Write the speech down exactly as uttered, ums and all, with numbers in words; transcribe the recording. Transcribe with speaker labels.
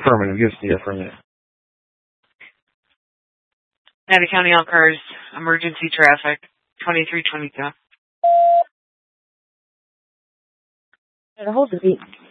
Speaker 1: affirmative. Give us the affirmative.
Speaker 2: Nevada County all cars, emergency traffic, twenty-three twenty-two.
Speaker 3: Hold the beat.